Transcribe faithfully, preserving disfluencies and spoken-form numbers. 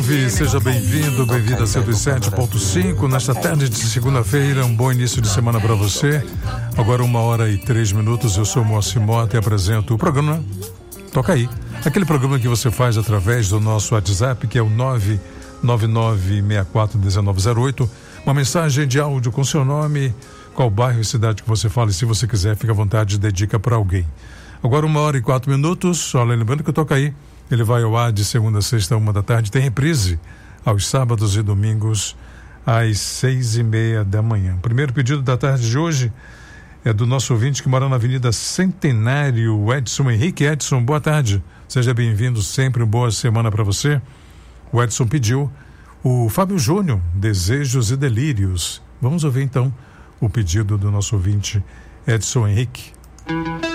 Seja bem-vindo, bem-vindo a cento e sete ponto cinco nesta tarde de segunda-feira. Um bom início de semana para você. Agora uma hora e três minutos. Eu sou Moacir Mota e apresento o programa Toca Aí. Aquele programa que você faz através do nosso WhatsApp, que é o nove nove nove seis quatro um nove zero oito. Uma mensagem de áudio com seu nome, qual bairro e cidade que você fala, e se você quiser, fica à vontade, dedica para alguém. Agora uma hora e quatro minutos. Só lembrando que o Toca Aí, ele vai ao ar de segunda a sexta, uma da tarde. Tem reprise aos sábados e domingos, às seis e meia da manhã. O primeiro pedido da tarde de hoje é do nosso ouvinte que mora na Avenida Centenário, Edson Henrique. Edson, boa tarde. Seja bem-vindo sempre, uma boa semana para você. O Edson pediu o Fábio Júnior, Desejos e Delírios. Vamos ouvir então o pedido do nosso ouvinte Edson Henrique.